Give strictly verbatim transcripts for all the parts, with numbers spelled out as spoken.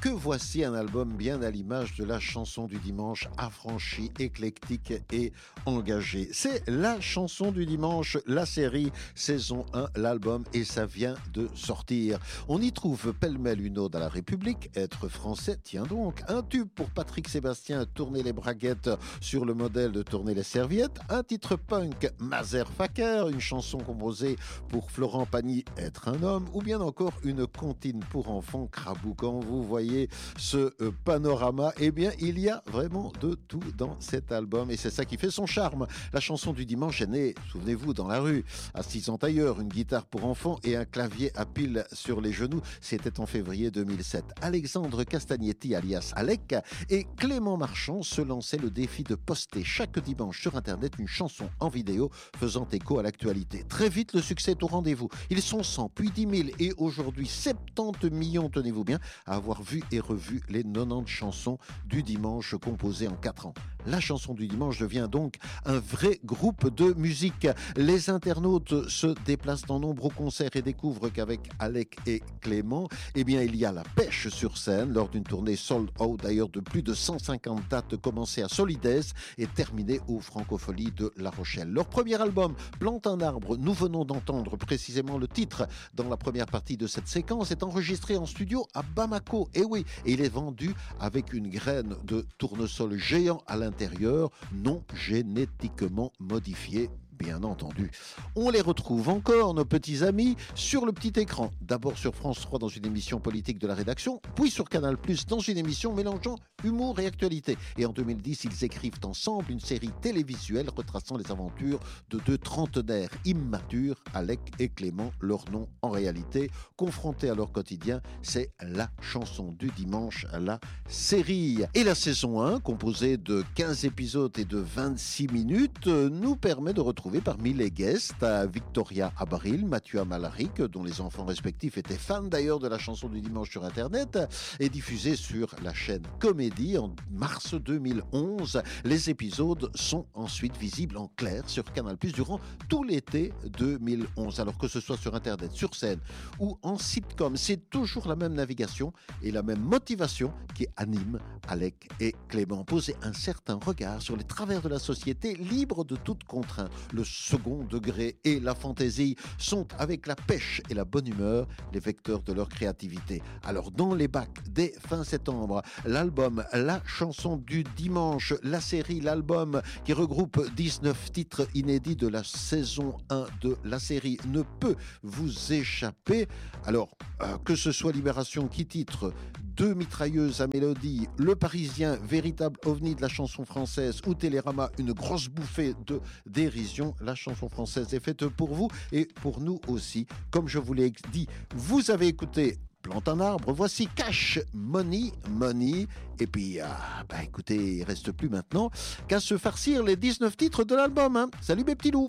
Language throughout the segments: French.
que voici un album bien à l'image de la chanson du dimanche, affranchi, éclectique et engagé. C'est la chanson du dimanche, la série, saison un, l'album, et ça vient de sortir. On y trouve pêle-mêle une ode à la République, être français, tiens donc, un tube pour Patrick Sébastien, tourner les braguettes sur le modèle de tourner les serviettes, un titre punk, Mazer Faker, une chanson composée pour Florent Pagny, être un homme, ou bien encore une comptine pour enfants, Crabou. Quand vous voyez ce euh, panorama, eh bien, il y a vraiment de tout dans cet album, et c'est ça qui fait son charme. La chanson du dimanche est née, souvenez-vous, dans la rue, assise en tailleur, une guitare pour enfants et un clavier à pile sur les genoux. C'était en février deux mille sept. Alexandre Castagnetti, alias Alec, et Clément Marchand se lançaient le défi de poster chaque dimanche sur Internet une chanson en vidéo faisant écho à l'actualité. Très vite, le succès est au rendez-vous. Ils sont cent, puis dix mille, et aujourd'hui soixante-dix millions, tenez-vous bien, à avoir vu et revu les quatre-vingt-dix chansons du dimanche composées en quatre ans. La chanson du dimanche devient donc un vrai groupe de musique. Les internautes se déplacent en nombre au concert et découvrent qu'avec Alec et Clément, eh bien, il y a la pêche sur scène lors d'une tournée sold out d'ailleurs de plus de cent cinquante dates commencées à Solides et terminées aux Francopholies de La Rochelle. Leur premier album, Plante un arbre, nous venons d'entendre précisément le titre dans la première partie de cette séquence, est enregistré en studio à Bamako. Et oui, et il est vendu avec une graine de tournesol géant à l'intérieur, non génétiquement modifiée, bien entendu. On les retrouve encore, nos petits amis, sur le petit écran. D'abord sur France trois dans une émission politique de la rédaction, puis sur Canal plus dans une émission mélangeant humour et actualité. Et en deux mille dix, ils écrivent ensemble une série télévisuelle retraçant les aventures de deux trentenaires immatures, Alec et Clément. Leur nom, en réalité, confrontés à leur quotidien, c'est la chanson du dimanche, la série. Et la saison un, composée de quinze épisodes et de vingt-six minutes, nous permet de retrouver parmi les guests Victoria Abril, Mathieu Amalric, dont les enfants respectifs étaient fans d'ailleurs de la chanson du dimanche sur Internet, et diffusée sur la chaîne Comédie en mars deux mille onze. Les épisodes sont ensuite visibles en clair sur Canal plus, durant tout l'été deux mille onze. Alors que ce soit sur Internet, sur scène ou en sitcom, c'est toujours la même navigation et la même motivation qui anime Alec et Clément. Poser un certain regard sur les travers de la société, libre de toute contrainte. Le second degré et la fantaisie sont, avec la pêche et la bonne humeur, les vecteurs de leur créativité. Alors, dans les bacs, dès fin septembre, l'album La chanson du dimanche, la série, l'album qui regroupe dix-neuf titres inédits de la saison un de la série ne peut vous échapper. Alors, euh, que ce soit Libération qui titre Deux mitrailleuses à mélodie, Le Parisien, véritable ovni de la chanson française, ou Télérama, une grosse bouffée de dérision, la chanson française est faite pour vous et pour nous aussi. Comme je vous l'ai dit, vous avez écouté Plante un arbre, voici Cash Money Money. Et puis, euh, bah écoutez, il reste plus maintenant qu'à se farcir les dix-neuf titres de l'album. Hein. Salut mes petits loups.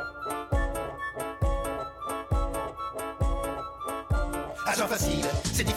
Agent facile, c'est difficile.